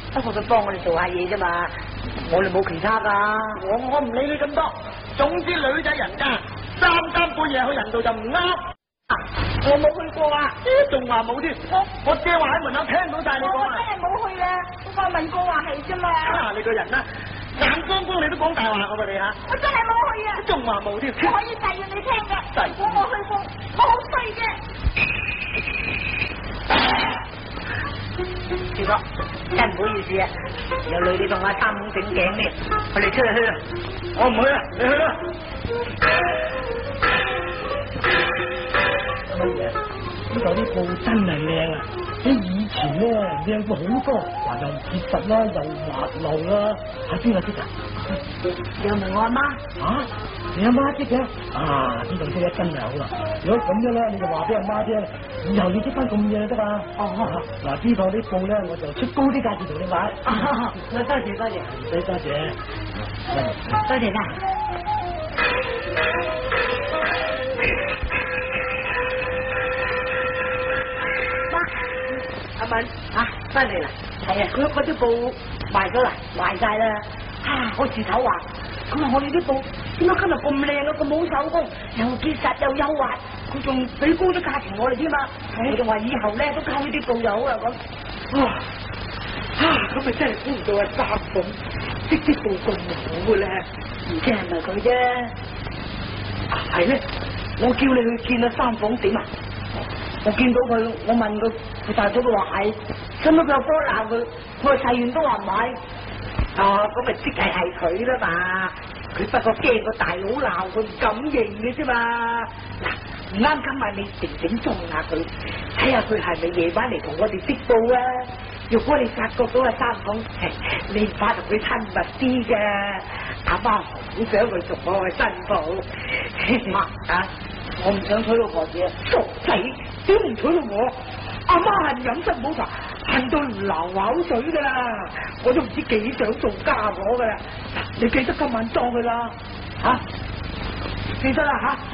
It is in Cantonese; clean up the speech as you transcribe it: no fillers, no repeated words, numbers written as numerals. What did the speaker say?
不過佢幫我哋做下嘢啫嘛，我哋冇其他噶。 我唔理你咁多，總之女仔人家三更半夜去人度就唔啱。 我冇去過啊， 仲話冇添，我正話喺門口聽到晒你講啊！ 我真係冇去啊，我問過話係啫嘛。 你個人啦，眼光光你都講大話，我話你吓。 我真係冇去啊， 仲話冇添。 我可以誓願你聽嘅，我冇去過，我好衰嘅。師哥，真唔好意思啊，有女你同我三五整頸咩？我哋出去啦。 我唔去啦，你去啦。 乜嘢？呢度啲布真係靚啊！比以前咧靚過好多，話又結實啦，又滑溜啦。係邊個織啊？ 又問我阿媽。 啊？你阿媽織嘅？啊！呢度織得真係好啦。如果咁樣咧，你就話俾阿媽聽，以後你織翻咁嘢得嘛？哦。嗱，呢度啲布咧，我就出高啲價錢同你買。 多謝多謝。 唔使多謝。 多謝啦。阿敏啊，翻嚟啦！係啊，佢嗰啲布賣咗啦，賣晒啦。我自頭話，佢話我哋啲布點解今日咁靚啊？咁冇手工，又結實又幼滑，佢仲俾高咗價錢我哋添嘛。佢仲話以後咧都靠呢啲布就好啦咁。 咁咪真係估唔到啊！三鳳織啲布咁好嘅咧， 唔知係咪佢啫？ 係咧， 我叫你去見阿三鳳點啊？我見到佢，我問佢大嫂都話係，使乜佢又波鬧佢？我誓願都話唔係。咁咪即係佢啦嘛。佢不過驚個大佬鬧佢，唔敢認嘅啫嘛。嗱，唔啱今晚你靜靜裝下佢，睇下佢係咪夜晚嚟同我哋織布啊？如果你發覺到阿三鳳，你唔怕同佢親密啲嘅，阿媽好想佢做我嘅新抱。媽我唔想娶老婆子，傻仔，點唔娶到我？阿媽恨飲辛苦茶，恨到流口水噶啦，我都唔知幾想做家婆噶啦。你記得今晚裝佢啦，記得啦吓。